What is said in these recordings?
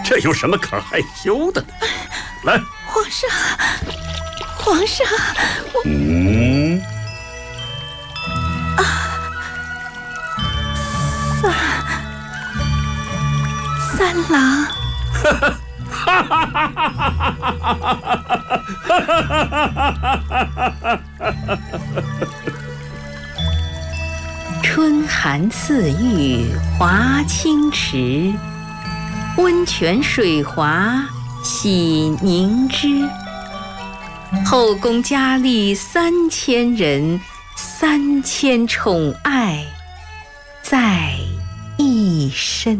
这有什么可害羞的呢？来， 皇上，皇上，三郎。 春寒赐浴华清池，温泉水滑洗凝脂。后宫佳丽3000人，3000宠爱在一身。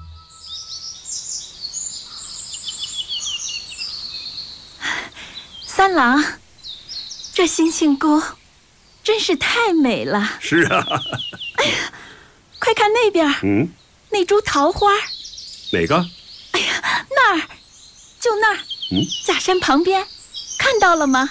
三郎，这星星宫真是太美了。 是啊。 哎呀，快看那边，那株桃花。 哪个？ 哎呀，那儿，就那儿，假山旁边，看到了吗？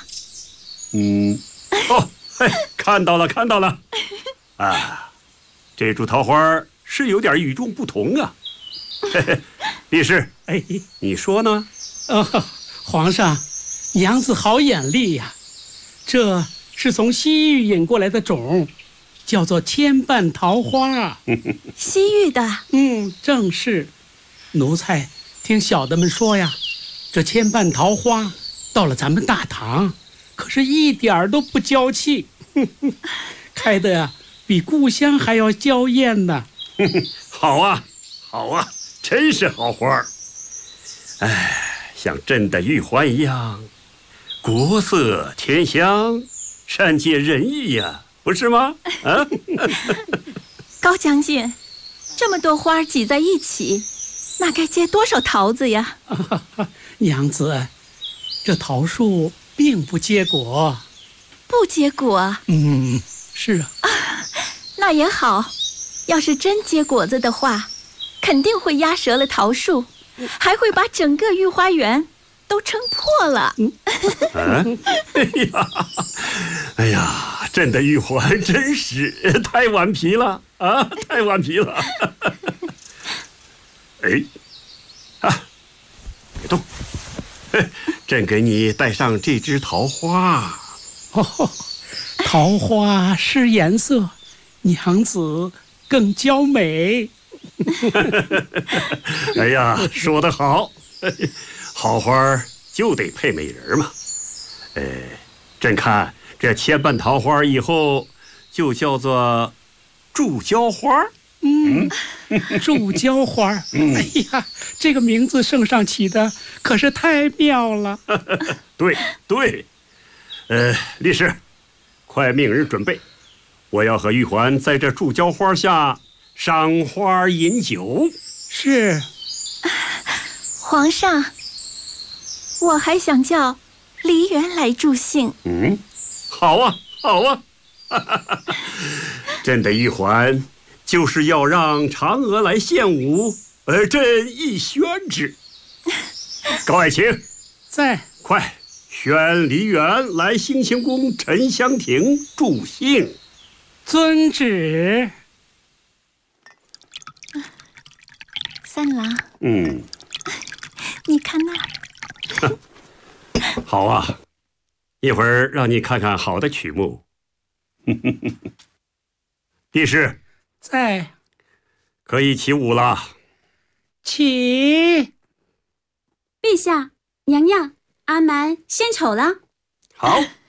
哦，嘿，看到了，看到了。啊，这株桃花是有点与众不同啊。嘿嘿，力士，你说呢？ 皇上，娘子好眼力呀！这是从西域引过来的种，叫做千瓣桃花。 西域的？ 正是。奴才听小的们说呀，这千瓣桃花到了咱们大唐，可是一点都不娇气，开的呀比故乡还要娇艳呢。 好啊，好啊，真是好花。哎，像朕的玉环一样，国色天香，善解人意呀，不是吗？啊， 高将军，这么多花挤在一起，那该结多少桃子呀？ 娘子，这桃树并不结果。 不结果？ 是啊。 那也好，要是真结果子的话，肯定会压折了桃树，还会把整个御花园都撑破了。 哎呀，朕的玉环真是太顽皮了啊，太顽皮了。别动，朕给你带上这枝桃花。 桃花失颜色，娘子更娇美。 哎呀，说得好，好花就得配美人嘛。朕看这千瓣桃花以后就叫做祝娇花。 祝娇花。哎呀，这个名字圣上起的可是太妙了。 对对，力士，快命人准备，我要和玉环在这祝娇花下赏花饮酒。 是。 皇上，我还想叫梨园来助兴。 好啊，好啊。朕的玉环就是要让嫦娥来献舞，朕亦宣之。高爱卿， 在。 快选梨园来兴庆宫沉香亭助兴。 遵旨。 三郎，你看那儿。 好啊，一会儿让你看看好的曲目。力士， 在。 可以起舞了。 起。 陛下，娘娘，阿蛮献丑了。 好。